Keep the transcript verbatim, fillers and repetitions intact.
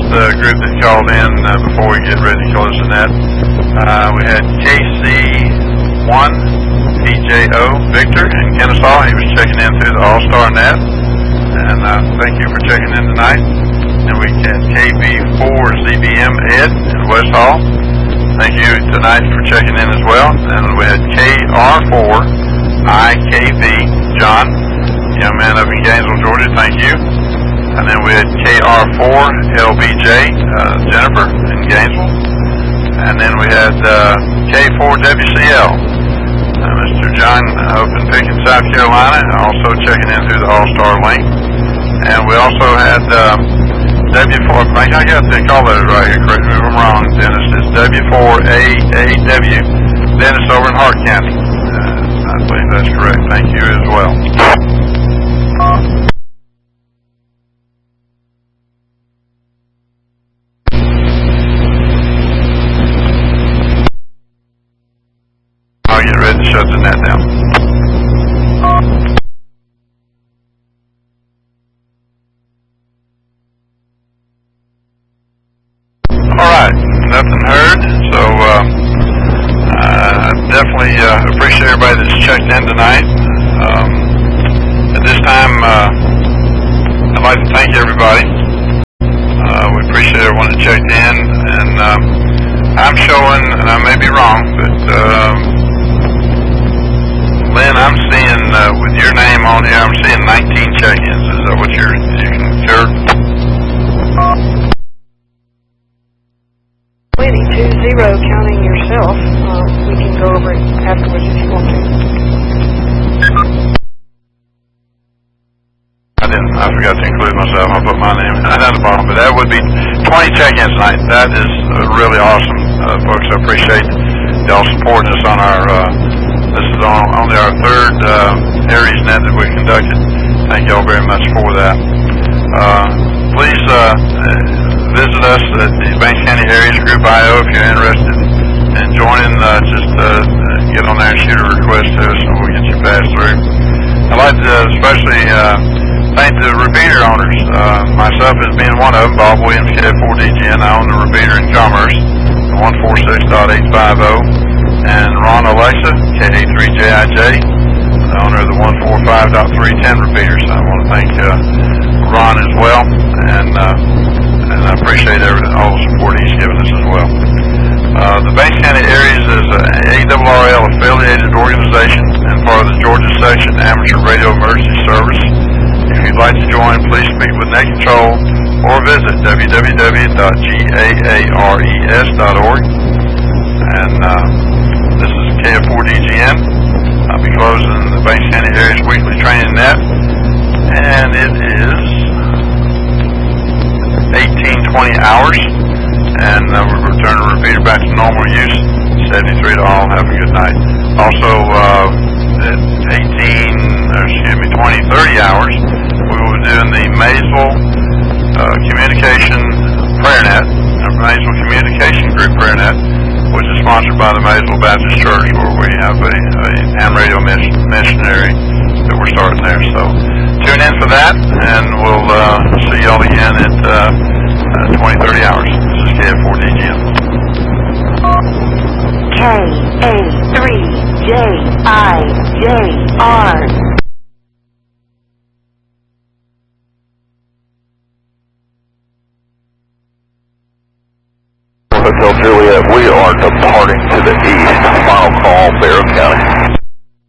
the group that called in uh, before we get ready to close the net. Uh, we had K C one P J O Victor in Kennesaw. He was checking in through the All-Star Net. And uh, thank you for checking in tonight. And we had K B four Z B M Ed in West Hall. Thank you tonight for checking in as well. And we had K R four I K V John, young man up in Gainesville, Georgia. Thank you. And then we had K R four L B J uh, Jennifer in Gainesville. And then we had uh, K four W C L uh, Mister John up in Pickens, South Carolina, also checking in through the All-Star link. And we also had uh, W four, I got to call that right here, correct me if I'm wrong, Dennis. It's W four A A W, Dennis over in Hart County. Uh, I believe that's correct. Thank you as well. I'll get ready to shut the net down. Alright, nothing heard, so uh, uh, definitely uh, appreciate everybody that's checked in tonight. Um, at this time, uh, I'd like to thank everybody. Uh, we appreciate everyone that checked in, and um, I'm showing, and I may be wrong, but um, Lynn, I'm seeing, uh, with your name on here, I'm seeing nineteen check-ins. Is that what you're, you can share? two zero counting yourself. Uh, we can go over it afterwards if you want to. I didn't, I forgot to include myself. I'll put my name at the bottom, but that would be twenty check-ins tonight. That is uh, really awesome, uh, folks. I appreciate y'all supporting us on our, uh, this is on, only our third uh, Aries Net that we conducted. Thank y'all very much for that. Uh, please uh, visit us at the Banks County Aries Group I O if you're interested in joining. Uh, just uh, get on there and shoot a request to us and we'll get you passed through. I'd like to especially uh, thank the repeater owners, uh, myself as being one of them, Bob Williams, K four D G N. I own the repeater in Commerce, one forty-six dot eight fifty, and Ron Alexa, K A three J I J, the owner of the one forty-five dot three ten repeaters. I want to thank uh, Ron as well, and uh, and I appreciate every, all the support he's given us as well. Uh, the Banks County Aries is a A R R L affiliated organization and part of the Georgia Section Amateur Radio Emergency Service. If you'd like to join, please speak with Net Control or visit w w w dot gares dot org. And uh, this is K F four D G N. I'll be closing the Banks County Aries Weekly Training Net, and it is eighteen twenty hours, and uh, we'll return the repeater back to normal use. seventy-three to all. Have a good night. Also, uh, at eighteen, or excuse me, twenty thirty hours, we will be doing the Maysville uh, Communication Prayer Net, the Maysville Communication Group Prayer Net, which is sponsored by the Maysville Baptist Church, where we have a, a ham radio mission, missionary that we're starting there. So tune in for that, and we'll uh, see y'all again at uh, uh, twenty thirty hours. This is K F four D G N. K A three J I J R. Hotel Juliet, we are departing to the east.